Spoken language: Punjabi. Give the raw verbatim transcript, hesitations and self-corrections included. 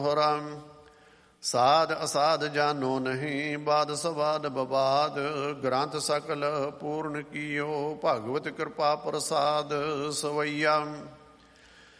ਹੋਰਮ ਸਾਧ ਅਸਾਧ ਜਾਨੋ ਨਹੀਂ, ਬਾਦ ਸਵਾਦ ਬਵਾਦ, ਗ੍ਰੰਥ ਸਕਲ ਪੂਰਨ ਕੀਓ, ਭਗਵਤ ਕਿਰਪਾ ਪ੍ਰਸਾਦ ਸਵਈਆ।